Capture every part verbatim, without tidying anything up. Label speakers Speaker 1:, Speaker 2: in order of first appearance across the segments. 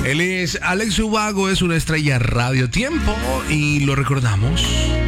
Speaker 1: Él es Alex Ubago, es una estrella Radio Tiempo y lo recordamos.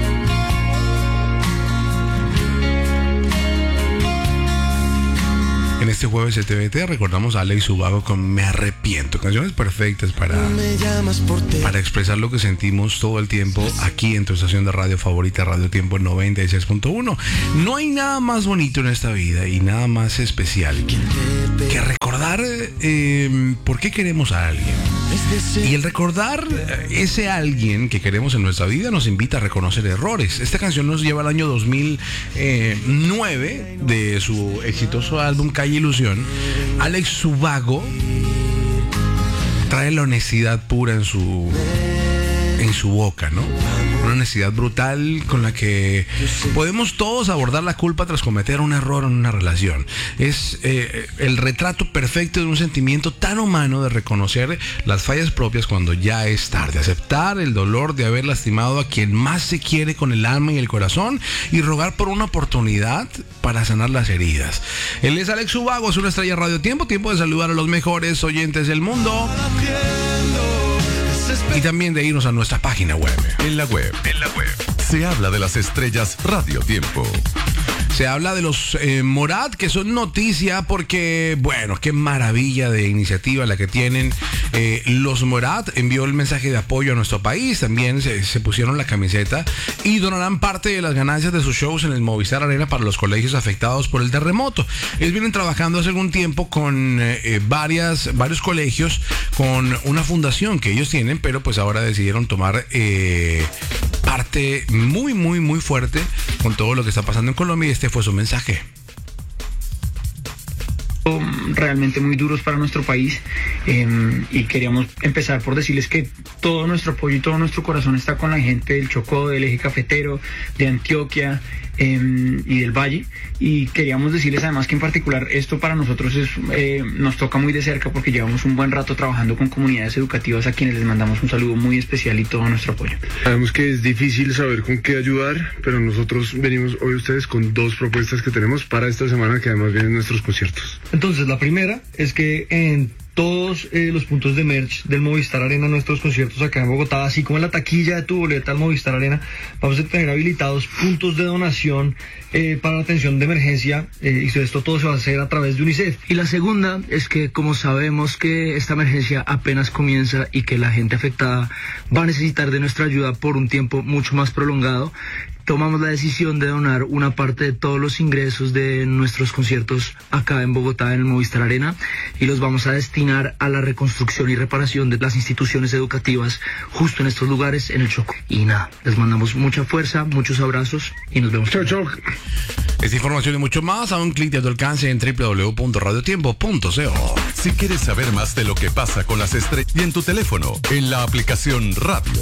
Speaker 1: En este jueves de T V T recordamos a Alex Ubago con Me Arrepiento, canciones perfectas para, para expresar lo que sentimos todo el tiempo aquí en tu estación de radio favorita, Radio Tiempo noventa y seis punto uno. No hay nada más bonito en esta vida y nada más especial que recordar eh, por qué queremos a alguien. Y el recordar ese alguien que queremos en nuestra vida nos invita a reconocer errores. Esta canción nos lleva al año dos mil nueve de su exitoso álbum Calle Ilusión. Alex Ubago trae la honestidad pura en su en su boca, ¿no? Una honestidad brutal con la que podemos todos abordar la culpa tras cometer un error en una relación. Es eh, el retrato perfecto de un sentimiento tan humano de reconocer las fallas propias cuando ya es tarde, aceptar el dolor de haber lastimado a quien más se quiere con el alma y el corazón y rogar por una oportunidad para sanar las heridas. Él es Alex Ubago, es una estrella Radio Tiempo, tiempo de saludar a los mejores oyentes del mundo. Y también de irnos a nuestra página web.
Speaker 2: En la web, en la web, se habla de las estrellas Radio Tiempo.
Speaker 1: Se habla de los eh, Morat, que son noticia porque, bueno, qué maravilla de iniciativa la que tienen. Eh, los Morat envió el mensaje de apoyo a nuestro país, también se, se pusieron la camiseta y donarán parte de las ganancias de sus shows en el Movistar Arena para los colegios afectados por el terremoto. Ellos vienen trabajando hace algún tiempo con eh, varias, varios colegios, con una fundación que ellos tienen, pero pues ahora decidieron tomar eh, parte muy, muy, muy fuerte con todo lo que está pasando en Colombia y este fue su mensaje.
Speaker 3: Realmente muy duros para nuestro país eh, y queríamos empezar por decirles que todo nuestro apoyo y todo nuestro corazón está con la gente del Chocó, del eje cafetero, de Antioquia eh, y del Valle, y queríamos decirles además que en particular esto para nosotros es, eh, nos toca muy de cerca porque llevamos un buen rato trabajando con comunidades educativas a quienes les mandamos un saludo muy especial y todo nuestro apoyo.
Speaker 4: Sabemos que es difícil saber con qué ayudar, pero nosotros venimos hoy ustedes con dos propuestas que tenemos para esta semana que además vienen nuestros conciertos.
Speaker 5: Entonces, la primera es que en todos eh, los puntos de merch del Movistar Arena, nuestros conciertos acá en Bogotá, así como en la taquilla de tu boleta al Movistar Arena, vamos a tener habilitados puntos de donación eh, para la atención de emergencia, eh, y esto todo se va a hacer a través de UNICEF.
Speaker 6: Y la segunda es que, como sabemos que esta emergencia apenas comienza y que la gente afectada va a necesitar de nuestra ayuda por un tiempo mucho más prolongado, tomamos la decisión de donar una parte de todos los ingresos de nuestros conciertos acá en Bogotá, en el Movistar Arena, y los vamos a destinar a la reconstrucción y reparación de las instituciones educativas justo en estos lugares, en el Chocó. Y nada, les mandamos mucha fuerza, muchos abrazos y nos vemos.
Speaker 4: Chau, chau.
Speaker 1: Esta información y mucho más a un clic de tu alcance en doble u doble u doble u punto radio tiempo punto co.
Speaker 2: Si quieres saber más de lo que pasa con las estrellas y en tu teléfono, en la aplicación Radio